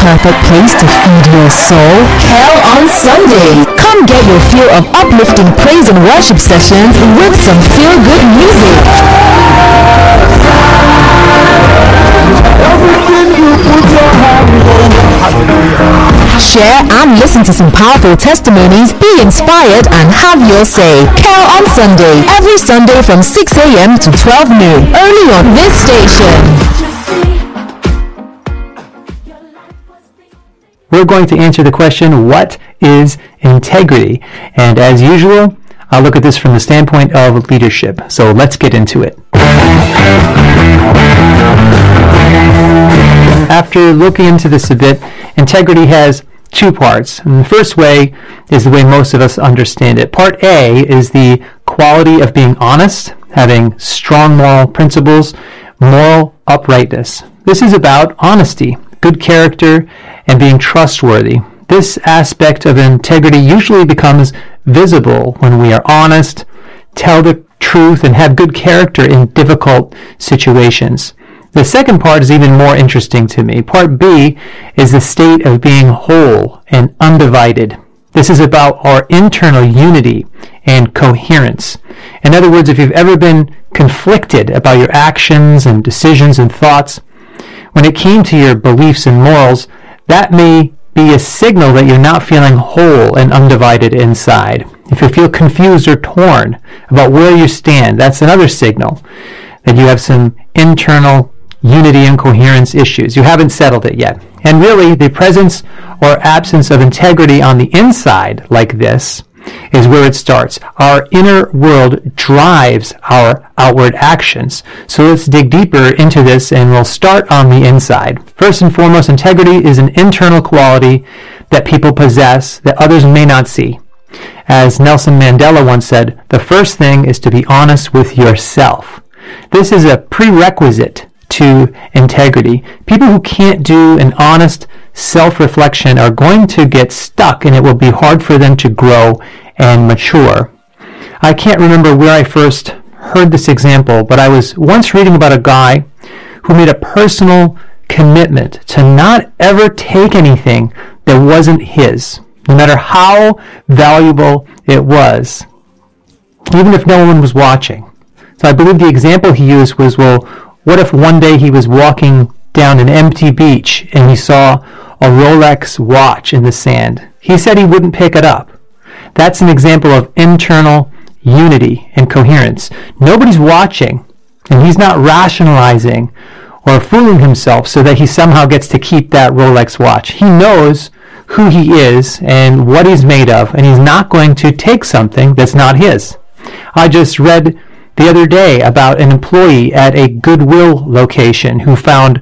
perfect place to feed your soul? Kel on Sunday. Come get your fill of uplifting praise and worship sessions with some feel-good music. Share and listen to some powerful testimonies, be inspired and have your say. Kel on Sunday, every Sunday from 6 a.m. to 12 noon, only on this station. We're going to answer the question, what is integrity? And as usual, I'll look at this from the standpoint of leadership. So let's get into it. After looking into this a bit, integrity has two parts. And the first way is the way most of us understand it. Part A is the quality of being honest, having strong moral principles, moral uprightness. This is about honesty, good character, and being trustworthy. This aspect of integrity usually becomes visible when we are honest, tell the truth, and have good character in difficult situations. The second part is even more interesting to me. Part B is the state of being whole and undivided. This is about our internal unity and coherence. In other words, if you've ever been conflicted about your actions and decisions and thoughts, when it came to your beliefs and morals, that may be a signal that you're not feeling whole and undivided inside. If you feel confused or torn about where you stand, that's another signal that you have some internal unity and coherence issues. You haven't settled it yet. And really, the presence or absence of integrity on the inside, like this, is where it starts. Our inner world drives our outward actions. So let's dig deeper into this, and we'll start on the inside. First and foremost, integrity is an internal quality that people possess that others may not see. As Nelson Mandela once said, the first thing is to be honest with yourself. This is a prerequisite to integrity. People who can't do an honest self-reflection are going to get stuck, and it will be hard for them to grow and mature. I can't remember where I first heard this example, but I was once reading about a guy who made a personal commitment to not ever take anything that wasn't his, no matter how valuable it was, even if no one was watching. So I believe the example he used was, well, what if one day he was walking down an empty beach and he saw a Rolex watch in the sand? He said he wouldn't pick it up. That's an example of internal unity and coherence. Nobody's watching, and he's not rationalizing or fooling himself so that he somehow gets to keep that Rolex watch. He knows who he is and what he's made of, and he's not going to take something that's not his. I just read the other day about an employee at a Goodwill location who found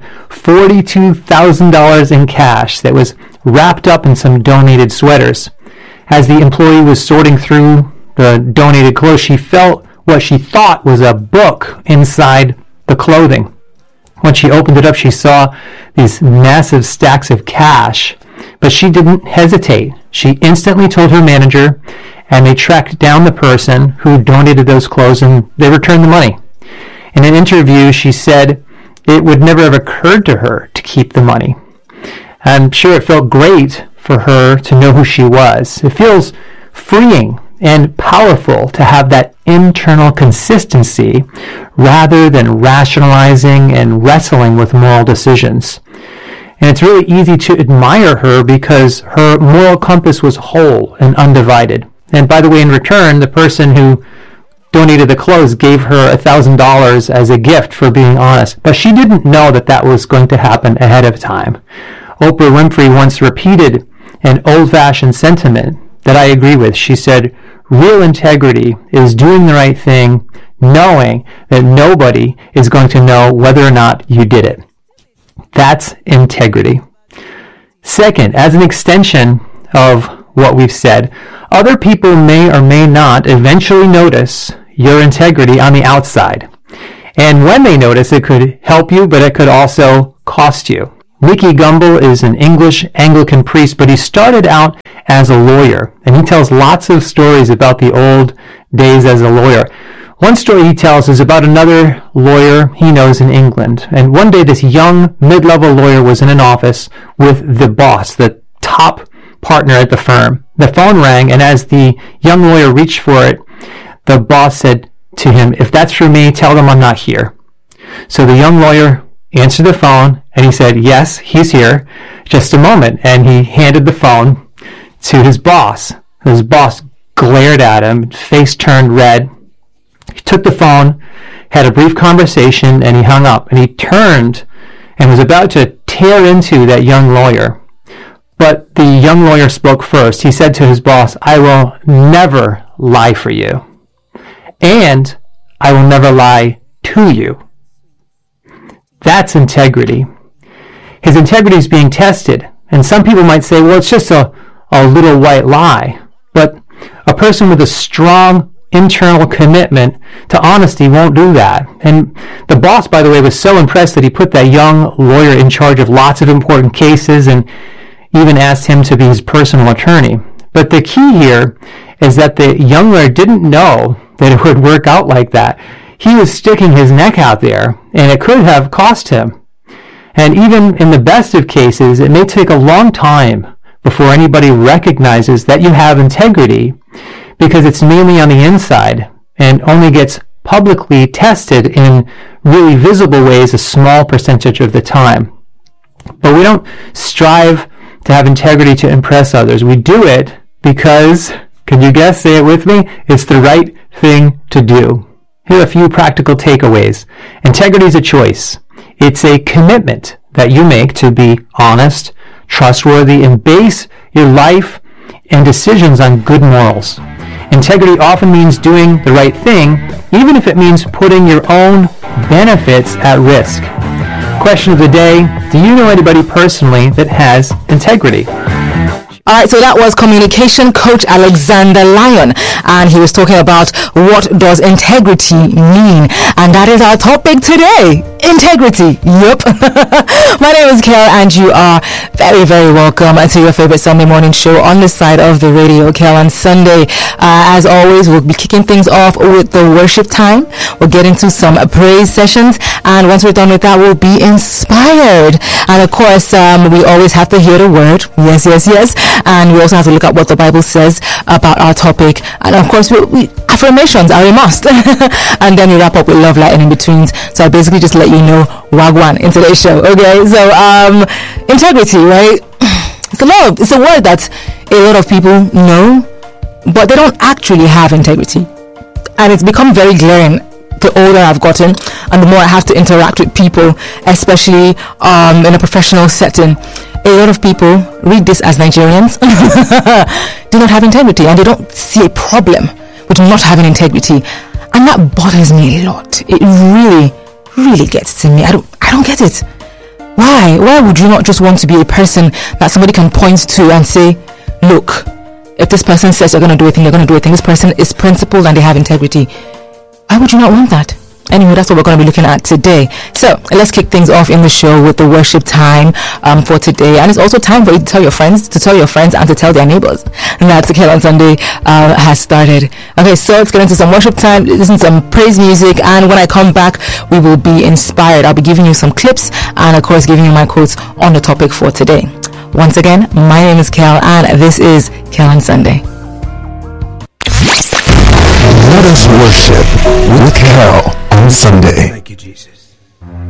$42,000 in cash that was wrapped up in some donated sweaters. As the employee was sorting through the donated clothes, she felt what she thought was a book inside the clothing. When she opened it up, she saw these massive stacks of cash, but she didn't hesitate. She instantly told her manager, and they tracked down the person who donated those clothes, and they returned the money. In an interview, she said it would never have occurred to her to keep the money. I'm sure it felt great for her to know who she was. It feels freeing and powerful to have that internal consistency rather than rationalizing and wrestling with moral decisions. And it's really easy to admire her because her moral compass was whole and undivided. And by the way, in return, the person who donated the clothes gave her $1,000 as a gift for being honest. But she didn't know that that was going to happen ahead of time. Oprah Winfrey once repeated an old-fashioned sentiment that I agree with. She said, real integrity is doing the right thing, knowing that nobody is going to know whether or not you did it. That's integrity. Second, as an extension of what we've said, other people may or may not eventually notice your integrity on the outside. And when they notice, it could help you, but it could also cost you. Nicky Gumbel is an English Anglican priest, but he started out as a lawyer, and he tells lots of stories about the old days as a lawyer. One story he tells is about another lawyer he knows in England. And one day this young mid-level lawyer was in an office with the boss, the top partner at the firm. The phone rang, and as the young lawyer reached for it, the boss said to him, "If that's for me, tell them I'm not here." So the young lawyer answered the phone, and he said, "Yes, he's here. Just a moment." And he handed the phone to his boss. His boss glared at him, face turned red. He took the phone, had a brief conversation, and he hung up. And he turned and was about to tear into that young lawyer. But the young lawyer spoke first. He said to his boss, "I will never lie for you. And I will never lie to you." That's integrity. His integrity is being tested. And some people might say, well, it's just a little white lie. But a person with a strong internal commitment to honesty won't do that. And the boss, by the way, was so impressed that he put that young lawyer in charge of lots of important cases and even asked him to be his personal attorney. But the key here is that the young lawyer didn't know that it would work out like that. He was sticking his neck out there, and it could have cost him. And even in the best of cases, it may take a long time before anybody recognizes that you have integrity, because it's mainly on the inside and only gets publicly tested in really visible ways a small percentage of the time. But we don't strive to have integrity to impress others. We do it because, can you guess, say it with me, it's the right thing to do. Here are a few practical takeaways. Integrity is a choice. It's a commitment that you make to be honest, trustworthy, and base your life and decisions on good morals. Integrity often means doing the right thing, even if it means putting your own benefits at risk. Question of the day, do you know anybody personally that has integrity? All right, so that was communication coach Alexander Lyon, and he was talking about what does integrity mean, and that is our topic today. Integrity. Yep. My name is Kel, and you are very, very welcome to your favorite Sunday morning show on the side of the radio, Kel on Sunday. As always, we'll be kicking things off with the worship time. We'll get into some praise sessions, and once we're done with that, we'll be inspired. And of course, we always have to hear the word. Yes, yes, yes. And we also have to look at what the Bible says about our topic. And of course, we affirmations are a must. And then we wrap up with love, light, and in betweens. So I basically just let you know wagwan in today's show. Okay, so integrity, right? It's a word that a lot of people know, but they don't actually have integrity. And it's become very glaring the older I've gotten and the more I have to interact with people, especially in a professional setting. A lot of people read this as Nigerians do not have integrity, and they don't see a problem with not having integrity, and that bothers me a lot. It really, really gets to me. I don't get it. Why would you not just want to be a person that somebody can point to and say, look, if this person says you're going to do a thing, you're going to do a thing. This person is principled and they have integrity. Why would you not want that? Anyway, that's what we're going to be looking at today. So let's kick things off in the show with the worship time for today. And it's also time for you to tell your friends, and to tell their neighbors that Kel on Sunday has started. Okay, so let's get into some worship time, listen to some praise music, and when I come back, we will be inspired. I'll be giving you some clips and, of course, giving you my quotes on the topic for today. Once again, my name is Kel, and this is Kel on Sunday. Let us worship with Kel on Sunday. Thank you, Jesus.